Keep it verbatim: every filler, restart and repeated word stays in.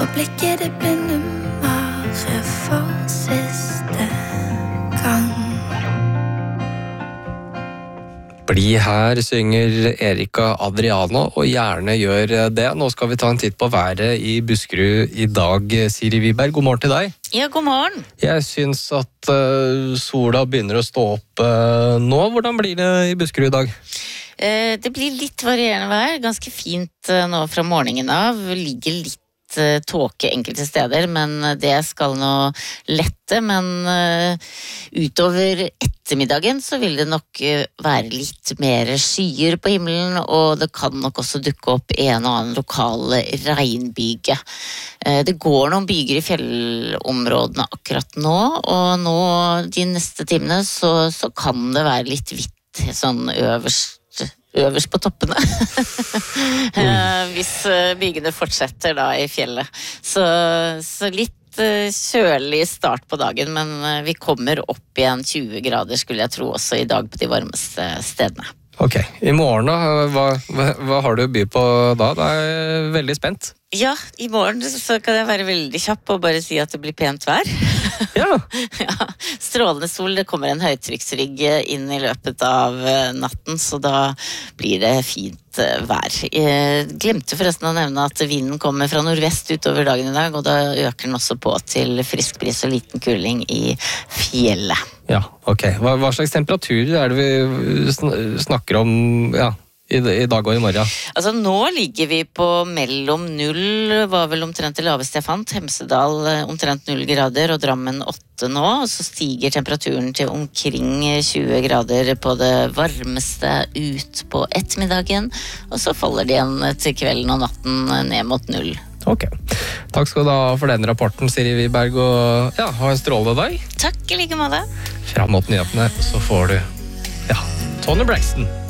For blikket det blinde mare for siste gang. Bli her, synger Erika Adriano, og gjerne gjør det. Nå skal vi ta en titt på været i Buskerud i dag. Siri Wiberg, god morgen til deg. Ja, god morgen. Jeg synes at uh, sola begynner å stå opp uh, nå. Hvordan blir det i Buskerud i dag? Eh, det blir litt varierende vær, ganske fint eh, nå fra morgenen av. Ligger litt eh, tåke enkelte steder, men det skal nå lette. Men eh, utover ettermiddagen så vil det nok eh, være litt mer skyer på himmelen, og det kan nok også dukke opp en og annen lokal regnbyge. Eh, det går noen byger i fjellområdene akkurat nå, og nå de neste timene så, så kan det være litt hvitt sånn øverst øverst på toppene. Hvis bygene fortsetter da i fjellet. Så, så litt kjølig start på dagen, men vi kommer opp igjen tjue grader, skulle jeg tro, også i dag på de varmeste stedene. Ok, i morgen da, hva, hva, hva har du å by på da? Da er jeg veldig spent. Ja, i morgen så kan jeg være veldig kjapp og bare si at det blir pent vær. Ja. Ja, strålende sol, det kommer en høytrykksrygg inn i løpet av natten, så da blir det fint vær. Jeg glemte forresten å nevne at vinden kommer fra nordvest utover dagen i dag, og da øker den også på til frisk bris og liten kuling i fjellet. Ja, ok. Hva, hva slags temperatur er det vi snakker om, ja, i, i dag og i morgen? Altså nå ligger vi på mellom null, var vel omtrent det laveste jeg fant, Hemsedal omtrent null grader og Drammen åtte nå, og så stiger temperaturen til omkring tjue grader på det varmeste ut på ettermiddagen, og så faller det igjen til kvelden og natten ned mot null. Ok, takk skal du ha for den rapporten, Siri Wiberg, og ja, ha en strålende dag. Takk i like måte. Fram mot nyhetene så får du, ja, Tony Braxton.